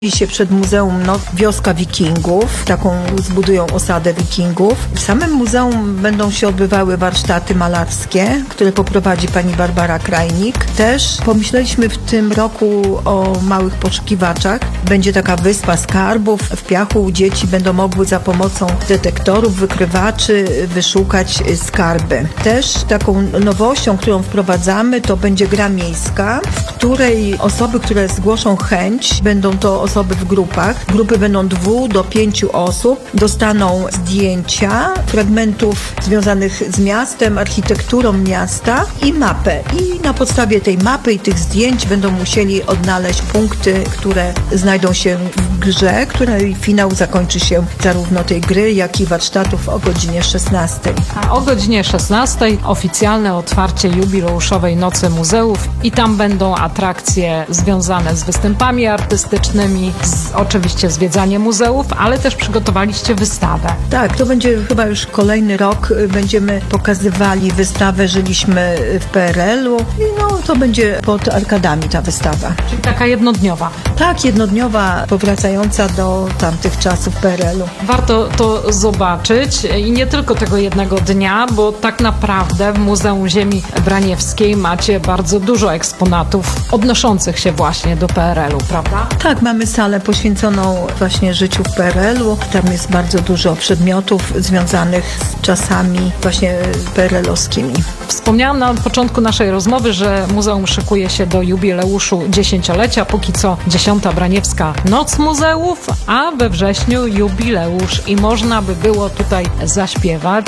się przed muzeum wioska wikingów, taką zbudują osadę wikingów. W samym muzeum będą się odbywały warsztaty malarskie, które poprowadzi pani Barbara Krajnik. Też pomyśleliśmy w tym roku o małych poszukiwaczach. Będzie taka wyspa skarbów. W piachu dzieci będą mogły za pomocą detektorów, wykrywaczy wyszukać skarby. Też taką nowością, którą wprowadzamy, to będzie gra miejska, w której osoby, które zgłoszą chęć, będą to osoby w grupach. Grupy będą 2 do 5 osób. Dostaną zdjęcia, fragmentów związanych z miastem, architekturą miasta i mapę. I na podstawie tej mapy i tych zdjęć będą musieli odnaleźć punkty, które znajdą się w grze, której finał zakończy się zarówno tej gry, jak i warsztatów o godzinie 16. A o godzinie 16 oficjalne otwarcie jubileuszowej Nocy Muzeów i tam będą atrakcje związane z występami artystycznymi, oczywiście zwiedzanie muzeów, ale też przygotowaliście wystawę. Tak, to będzie chyba już kolejny rok. Będziemy pokazywali wystawę Żyliśmy w PRL-u i to będzie pod arkadami ta wystawa. Czyli taka jednodniowa. Tak, jednodniowa, powracająca do tamtych czasów PRL-u. Warto to zobaczyć i nie tylko tego jednego dnia, bo tak naprawdę w Muzeum Ziemi Braniewskiej macie bardzo dużo eksponatów odnoszących się właśnie do PRL-u, prawda? Tak, mamy salę poświęconą właśnie życiu w PRL-u. Tam jest bardzo dużo przedmiotów związanych z czasami właśnie PRL-owskimi. Wspomniałam na początku naszej rozmowy, że muzeum szykuje się do jubileuszu 10-lecia. Póki co 10. Braniewska Noc Muzeów, a we wrześniu jubileusz i można by było tutaj zaśpiewać.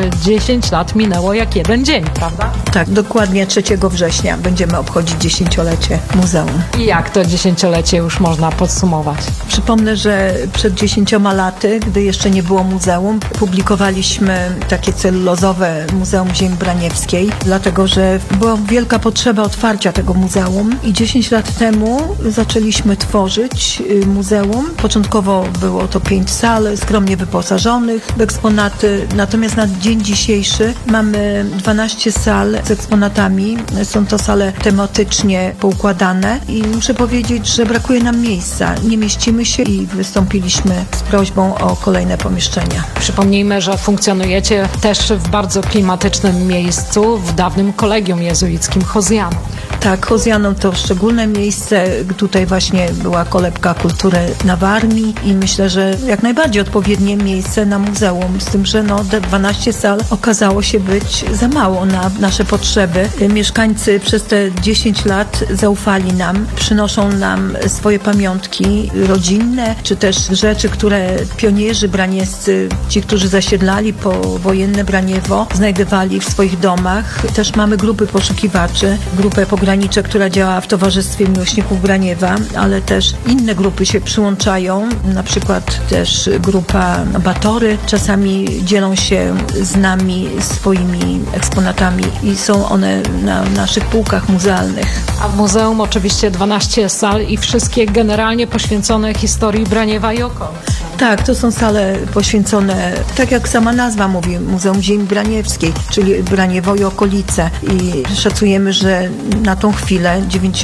10 lat minęło jak jeden dzień, prawda? Tak, dokładnie 3 września będziemy obchodzić 10-lecie muzeum. I jak to 10-lecie już można podsumować? Przypomnę, że przed 10 laty, gdy jeszcze nie było muzeum, publikowaliśmy takie celulozowe Muzeum Ziemi Braniewskiej, dlatego że była wielka potrzeba otwarcia tego muzeum i 10 lat temu zaczęliśmy tworzyć muzeum. Początkowo było to 5 sal skromnie wyposażonych w eksponaty, natomiast na dzień dzisiejszy mamy 12 sal z eksponatami. Są to sale tematycznie poukładane i muszę powiedzieć, że brakuje nam miejsca. Nie mieścimy się i wystąpiliśmy z prośbą o kolejne pomieszczenia. Przypomnijmy, że funkcjonujecie też w bardzo klimatycznym miejscu, w dawnym kolegium jezuickim Hozjanom. Tak, Hozjanom to szczególne miejsce. Tutaj właśnie była kolebka kultury na Warmii i myślę, że jak najbardziej odpowiednie miejsce na muzeum, z tym, że 12 sal okazało się być za mało na nasze potrzeby. Mieszkańcy przez te 10 lat zaufali nam, przynoszą nam swoje pamiątki rodzinne, czy też rzeczy, które pionierzy braniewscy, ci, którzy zasiedlali powojenne Braniewo, znajdowali w swoich domach. Też mamy grupy poszukiwaczy, grupę pogranicze, która działa w Towarzystwie Miłośników Braniewa, ale też inne grupy się przyłączają, na przykład też grupa Batory. Czasami dzielą się z nami swoimi eksponatami i są one na naszych półkach muzealnych. A w muzeum oczywiście 12 sal i wszystkie generalnie poświęcone historii Braniewa i okolic. Tak, to są sale poświęcone, tak jak sama nazwa mówi, Muzeum Ziemi Braniewskiej, czyli Braniewo i okolice. I szacujemy, że na tą chwilę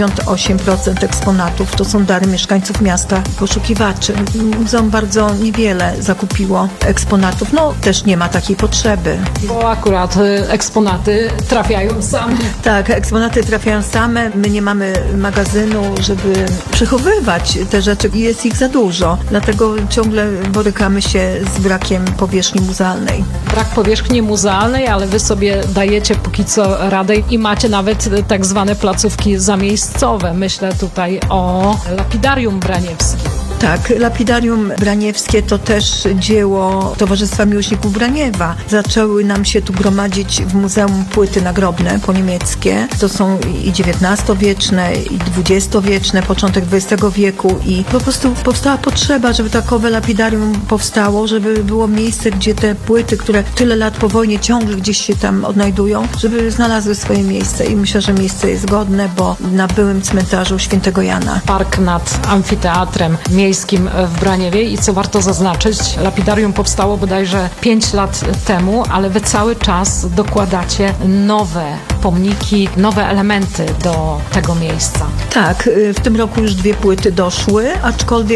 98% eksponatów to są dary mieszkańców miasta, poszukiwaczy. Muzeum bardzo niewiele zakupiło eksponatów, też nie ma takiej potrzeby. Bo akurat eksponaty trafiają same. Tak, eksponaty trafiają same. My nie mamy magazynu, żeby przechowywać te rzeczy i jest ich za dużo. Dlatego ciągle borykamy się z brakiem powierzchni muzealnej. Brak powierzchni muzealnej, ale wy sobie dajecie póki co radę i macie nawet tak zwane placówki zamiejscowe. Myślę tutaj o Lapidarium Braniewskim. Tak, Lapidarium Braniewskie to też dzieło Towarzystwa Miłośników Braniewa. Zaczęły nam się tu gromadzić w muzeum płyty nagrobne poniemieckie. To są i XIX-wieczne, i XX-wieczne, początek XX wieku i po prostu powstała potrzeba, żeby takowe lapidarium powstało, żeby było miejsce, gdzie te płyty, które tyle lat po wojnie ciągle gdzieś się tam odnajdują, żeby znalazły swoje miejsce i myślę, że miejsce jest godne, bo na byłym cmentarzu Świętego Jana. Park nad amfiteatrem miejskim w Braniewie i co warto zaznaczyć, lapidarium powstało bodajże 5 lat temu, ale wy cały czas dokładacie nowe pomniki, nowe elementy do tego miejsca. Tak, w tym roku już 2 płyty doszły, aczkolwiek